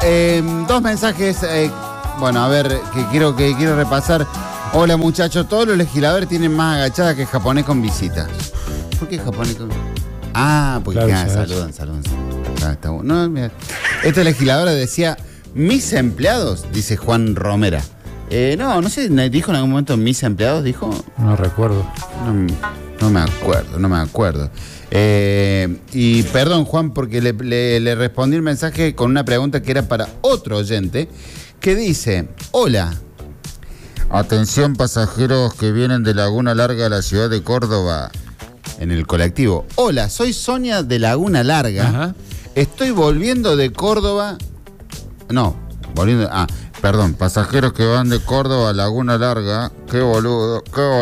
Dos mensajes. Bueno, a ver, que quiero repasar. Hola muchachos, todos los legisladores tienen más agachada que japonés con visita. ¿Por qué japonés con...? Ah, porque claro, saludan. Ah, está bueno. No, mira. Esta legisladora decía, mis empleados, dice Juan Romera. No sé, ¿dijo en algún momento mis empleados? ¿Dijo? No recuerdo. No me acuerdo. Y perdón, Juan, porque le respondí el mensaje con una pregunta que era para otro oyente, que dice, hola, atención pasajeros que vienen de Laguna Larga a la ciudad de Córdoba, en el colectivo. Hola, soy Sonia de Laguna Larga. Ajá. Estoy volviendo de Córdoba. Perdón, pasajeros que van de Córdoba a Laguna Larga. Qué boludo.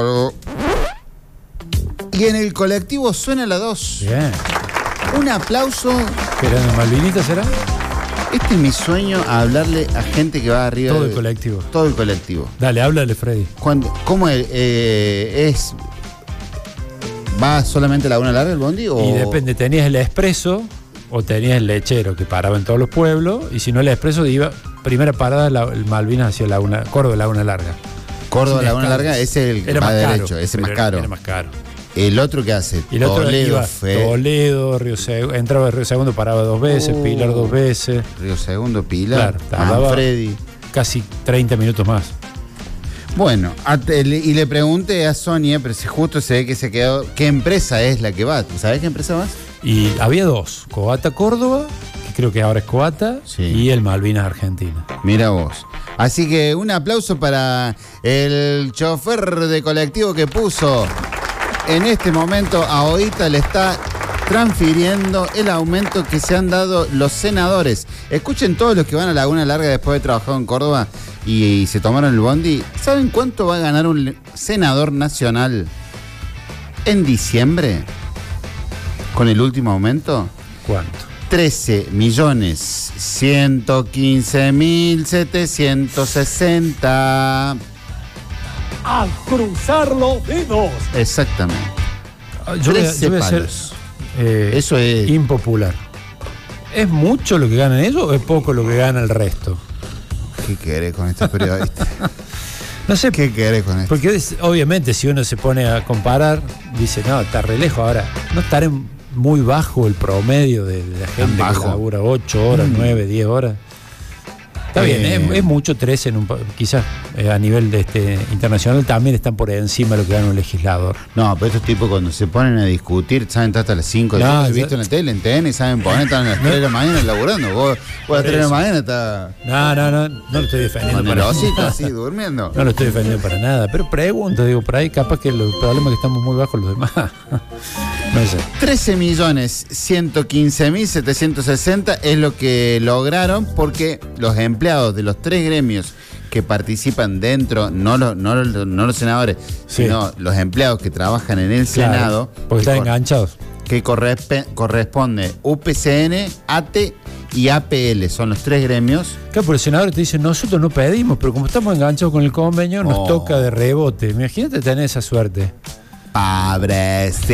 Y en el colectivo suena la 2. Bien. Un aplauso. ¿Qué era de Malvinita, será? Este es mi sueño, a hablarle a gente que va arriba. Todo el colectivo. Todo el colectivo. Dale, háblale, Freddy. ¿Cómo es? ¿Va solamente a Laguna Larga el bondi? Y depende, tenías el expreso o tenías el lechero que paraba en todos los pueblos, y si no el expreso iba, primera parada el Malvinas hacia Córdoba, Laguna Larga. Córdoba, Laguna Larga, ese es el más derecho, caro, ese es más caro. Era más caro. El otro que hace, Y el otro Toledo, iba Toledo, entraba Río Segundo, paraba 2 veces, Pilar 2 veces. Río Segundo, Pilar, tardaba Freddy. Casi 30 minutos más. Bueno, y le pregunté a Sonia, pero si justo se ve que se quedó, ¿qué empresa es la que va? ¿Sabés qué empresa vas? Y había 2, Coata Córdoba, que creo que ahora es Coata, sí, y el Malvinas Argentina. Mira vos. Así que un aplauso para el chofer de colectivo que puso en este momento a Oita, le está transfiriendo el aumento que se han dado los senadores. Escuchen todos los que van a Laguna Larga después de trabajar en Córdoba y se tomaron el bondi. ¿Saben cuánto va a ganar un senador nacional en diciembre con el último aumento? ¿Cuánto? 13.115.760. A cruzar los dedos. Exactamente. Yo voy a ser eso es impopular. ¿Es mucho lo que ganan ellos o es poco lo que gana el resto? ¿Qué querés con estos periodistas? No sé. ¿Qué querés con esto? Porque obviamente si uno se pone a comparar, dice, no, está re lejos. Ahora, no estaré muy bajo el promedio de la gente que labura 8 horas, 9, 10 horas. Está bien, es mucho, 13 quizás a nivel internacional también están por encima de lo que gana un legislador. No, pero estos tipos cuando se ponen a discutir, saben estar hasta las 5 de la tarde, visto en la tele, en TN, saben poner, están a las 3 de la mañana laburando. Vos a las 3 de la mañana estás... No lo estoy defendiendo para nada. Así, durmiendo. No lo estoy defendiendo para nada, pero pregunto, digo, por ahí capaz que el problema es que estamos muy bajos los demás. No sé. 13.115.760 es lo que lograron porque los empleados de los 3 gremios que participan dentro, no los senadores, sí, sino los empleados que trabajan en el Senado. Porque están enganchados. Que corresponde UPCN, ATE y APL, son los 3 gremios. Claro, pero el senador te dice, nosotros no pedimos, pero como estamos enganchados con el convenio, nos toca de rebote. Imagínate tener esa suerte. Pobrecitos.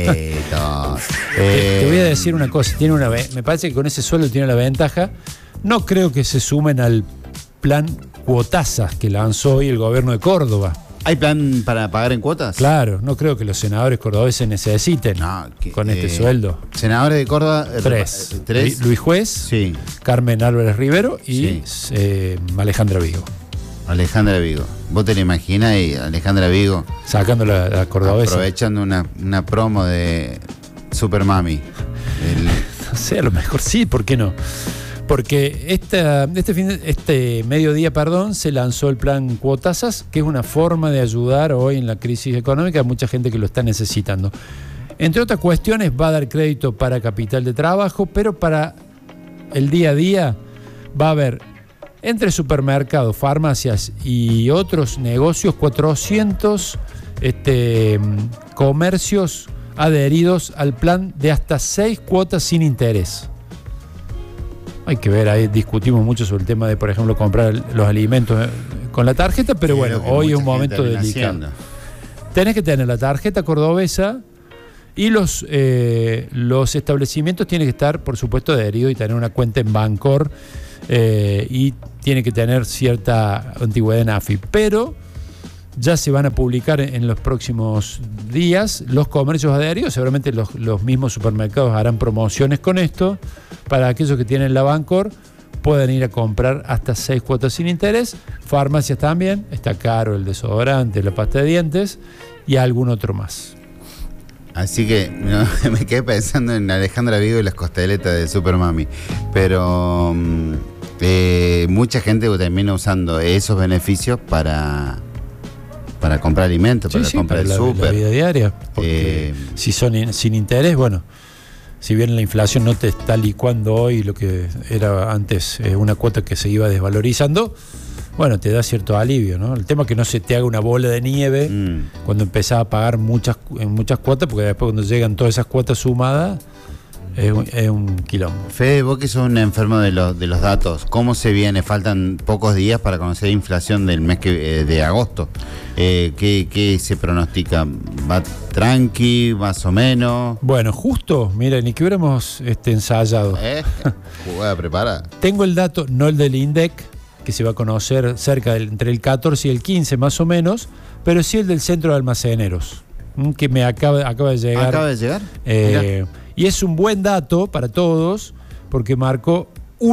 Te voy a decir una cosa, me parece que con ese sueldo tiene la ventaja. No creo que se sumen al plan cuotazas que lanzó hoy el gobierno de Córdoba. ¿Hay plan para pagar en cuotas? Claro, no creo que los senadores cordobeses necesiten con este sueldo. Senadores de Córdoba, 3. 3. Luis Juez, sí, Carmen Álvarez Rivero y Alejandra Vigo. Alejandra Vigo. ¿Vos te la imaginás y Alejandra Vigo sacando la cordobesa? Aprovechando una promo de Super Mami. No sé, a lo mejor sí, ¿por qué no? Porque este mediodía, se lanzó el plan Cuotazas, que es una forma de ayudar hoy en la crisis económica a mucha gente que lo está necesitando. Entre otras cuestiones, va a dar crédito para capital de trabajo, pero para el día a día va a haber, entre supermercados, farmacias y otros negocios, 400 comercios adheridos al plan de hasta 6 cuotas sin interés. Hay que ver, ahí discutimos mucho sobre el tema de, por ejemplo, comprar los alimentos con la tarjeta, pero bueno, hoy es un momento delicado. Tenés que tener la tarjeta cordobesa y los establecimientos tienen que estar, por supuesto, adheridos y tener una cuenta en Bancor y tiene que tener cierta antigüedad en AFI. Pero ya se van a publicar en los próximos días los comercios adheridos. Seguramente los mismos supermercados harán promociones con esto para aquellos que tienen la Bancor puedan ir a comprar hasta 6 cuotas sin interés. Farmacias también, está caro el desodorante, la pasta de dientes y algún otro más. Así que no, me quedé pensando en Alejandra Vigo y las costeletas de Supermami. Pero mucha gente termina usando esos beneficios para comprar alimentos, para comprar el súper. La vida diaria. Porque si son sin interés, bueno, si bien la inflación no te está licuando hoy lo que era antes una cuota que se iba desvalorizando, bueno, te da cierto alivio, ¿no? El tema es que no se te haga una bola de nieve cuando empezás a pagar muchas cuotas, porque después cuando llegan todas esas cuotas sumadas es un quilombo. Fede, vos que sos un enfermo de los datos, ¿cómo se viene? Faltan pocos días para conocer la inflación del mes de agosto. ¿Qué se pronostica? ¿Va tranqui, más o menos? Bueno, justo, mira, ni que hubiéramos ensayado. Jugada preparada. Tengo el dato, no el del INDEC, que se va a conocer entre el 14 y el 15 más o menos, pero sí el del Centro de Almaceneros, que me acaba de llegar. ¿Acaba de llegar? Y es un buen dato para todos, porque marcó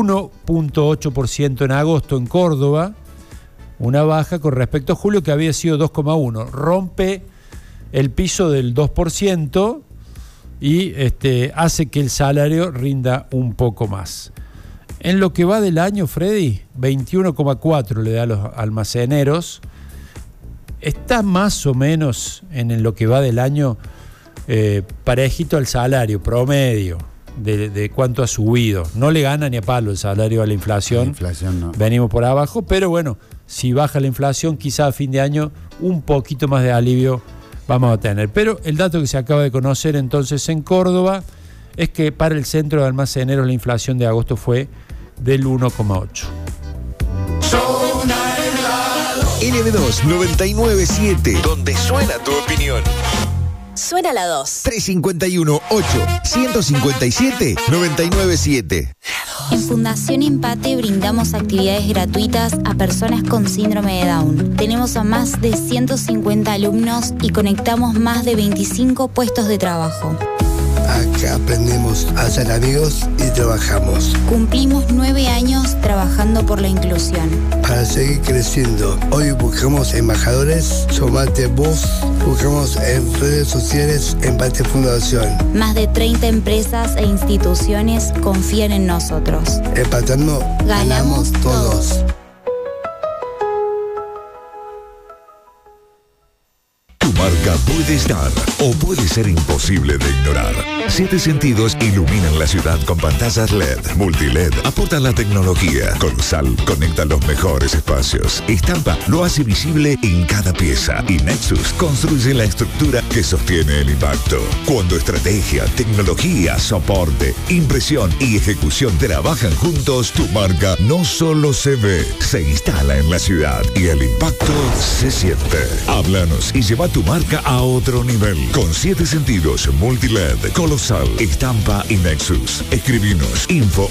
1.8% en agosto en Córdoba, una baja con respecto a julio que había sido 2,1%. Rompe el piso del 2% y hace que el salario rinda un poco más. En lo que va del año, Freddy, 21,4 le da a los almaceneros. Está más o menos en lo que va del año parejito al salario promedio de cuánto ha subido. No le gana ni a palo el salario a la inflación. La inflación no. Venimos por abajo, pero bueno, si baja la inflación, quizá a fin de año un poquito más de alivio vamos a tener. Pero el dato que se acaba de conocer entonces en Córdoba es que para el Centro de Almaceneros la inflación de agosto fue del 1,8%. LB2 997, donde suena tu opinión. Suena la 2. 351-8-157-997. En Fundación Empate brindamos actividades gratuitas a personas con síndrome de Down. Tenemos a más de 150 alumnos y conectamos más de 25 puestos de trabajo. Acá aprendemos a ser amigos y trabajamos. Cumplimos 9 años trabajando por la inclusión. Para seguir creciendo, hoy buscamos embajadores, sumate vos, buscamos en redes sociales Empate Fundación. Más de 30 empresas e instituciones confían en nosotros. Empatando, ganamos todos. Marca puede estar o puede ser imposible de ignorar. 7 Sentidos iluminan la ciudad con pantallas LED, multiled, aportan la tecnología. Colosal conecta los mejores espacios. Estampa lo hace visible en cada pieza. Y Nexus construye la estructura que sostiene el impacto. Cuando estrategia, tecnología, soporte, impresión y ejecución trabajan juntos, tu marca no solo se ve, se instala en la ciudad y el impacto se siente. Háblanos y lleva tu marca a otro nivel. Con 7 Sentidos, multiled, Colosal, Estampa y Nexus. Escribinos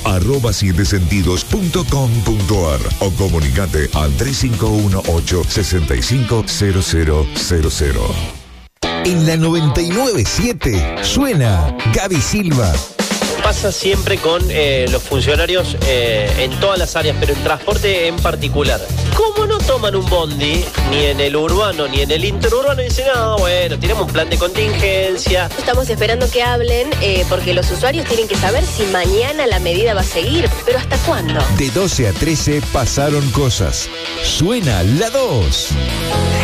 info@7sentidos.com.ar o comunicate al 3518-650000. En la 997 suena Gaby Silva. Pasa siempre con los funcionarios en todas las áreas, pero en transporte en particular. ¿Cómo no toman un bondi, ni en el urbano ni en el interurbano? Y dicen, no, bueno, tenemos un plan de contingencia. Estamos esperando que hablen porque los usuarios tienen que saber si mañana la medida va a seguir. ¿Pero hasta cuándo? De 12 a 13 pasaron cosas. Suena la 2.